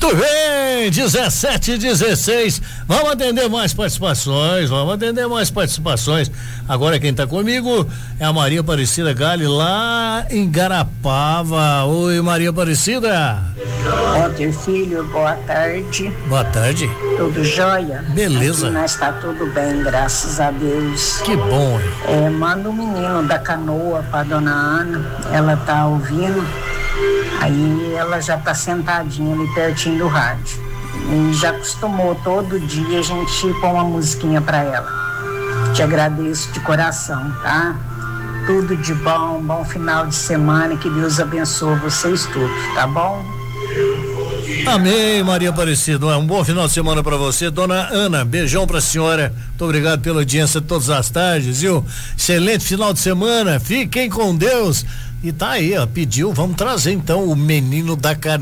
Muito bem, 17:16. Vamos atender mais participações. Agora quem tá comigo é a Maria Aparecida Gale, lá em Garapava. Oi, Maria Aparecida. Walter Filho, boa tarde. Boa tarde. Tudo jóia? Beleza. Aqui nós tá tudo bem, graças a Deus. Que bom, hein? Manda um menino da Canoa pra dona Ana, ela tá ouvindo. Aí ela já tá sentadinha ali pertinho do rádio. E já acostumou todo dia a gente pôr uma musiquinha pra ela. Te agradeço de coração, tá? Tudo de bom, bom final de semana, que Deus abençoe vocês todos, tá bom? Amém, Maria Aparecida. Um bom final de semana pra você, dona Ana. Beijão pra senhora. Muito obrigado pela audiência todas as tardes, viu? Excelente final de semana. Fiquem com Deus. E tá aí, ó, pediu, vamos trazer então o menino da Canoa.